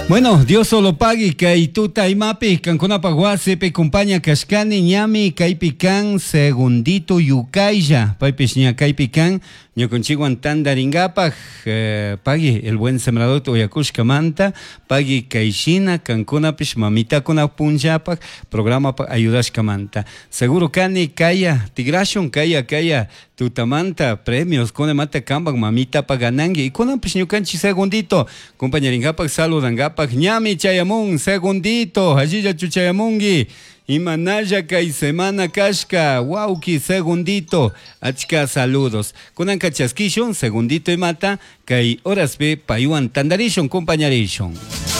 Bueno, Dios solo pague, kay tuta imapi, kankunapa wasipi compañía kashkani ñami, kaypi kan segundito yukaylla, paypish ña kaypi kan, ñukunchikwan tandaringapaj, pagi el buen sembrador Uyakushka manta, pagi kayshina, kankunapish mamitakuna punchapaj, programa pa ayudashka manta. Seguro kani kaya, tigrashun kaya, tutamanta, premios, kone mata kambak mamita pa ganangi, y kunapish ñukanchi segundito, compañeringapaj saludangapaj, ñami chayamun, segundito, allilla chuchayamungi, imanalla kay semana kashka, wauki, segundito, achka saludos. Kunan kachasquishon, segundito y mata, kay horas be payuan tandarishon, compañerishon.